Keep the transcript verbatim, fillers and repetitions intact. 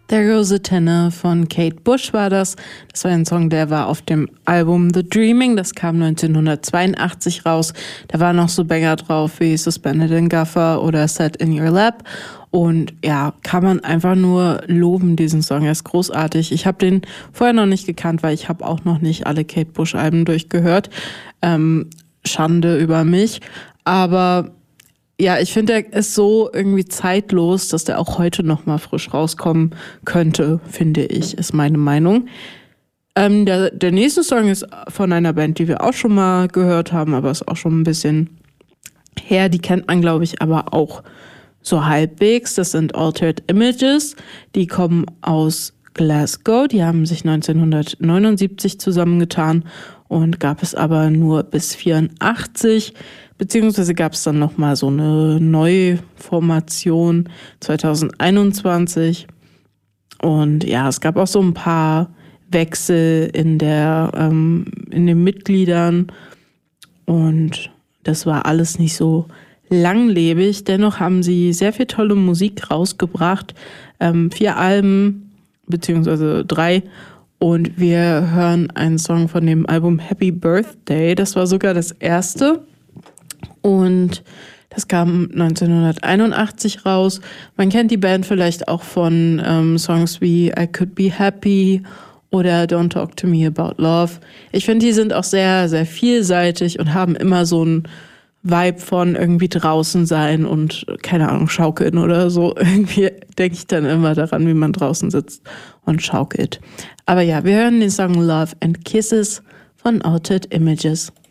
There Goes a Tenor von Kate Bush war das. Das war ein Song, der war auf dem Album The Dreaming. Das kam neunzehnhundertzweiundachtzig raus. Da waren noch so Banger drauf wie Suspended in Gaffer oder Set in Your Lap. Und ja, kann man einfach nur loben, diesen Song. Er ist großartig. Ich habe den vorher noch nicht gekannt, weil ich habe auch noch nicht alle Kate Bush-Alben durchgehört. Ähm, Schande über mich. Aber ja, ich finde, er ist so irgendwie zeitlos, dass der auch heute noch mal frisch rauskommen könnte, finde ich, ist meine Meinung. Ähm, der, der nächste Song ist von einer Band, die wir auch schon mal gehört haben, aber ist auch schon ein bisschen her. Die kennt man, glaube ich, aber auch so halbwegs. Das sind Altered Images. Die kommen aus Glasgow. Die haben sich neunzehnhundertneunundsiebzig zusammengetan und gab es aber nur bis vierundachtzig. Beziehungsweise gab es dann nochmal so eine Neuformation zweitausendeinundzwanzig. Und ja, es gab auch so ein paar Wechsel in der, ähm, in den Mitgliedern. Und das war alles nicht so langlebig. Dennoch haben sie sehr viel tolle Musik rausgebracht. Ähm, vier Alben, beziehungsweise drei. Und wir hören einen Song von dem Album Happy Birthday. Das war sogar das erste. Und das kam neunzehnhunderteinundachtzig raus. Man kennt die Band vielleicht auch von ähm, Songs wie I Could Be Happy oder Don't Talk to Me About Love. Ich finde, die sind auch sehr, sehr vielseitig und haben immer so einen Vibe von irgendwie draußen sein und, keine Ahnung, schaukeln oder so. Irgendwie denke ich dann immer daran, wie man draußen sitzt und schaukelt. Aber ja, wir hören den Song Love and Kisses von Altered Images.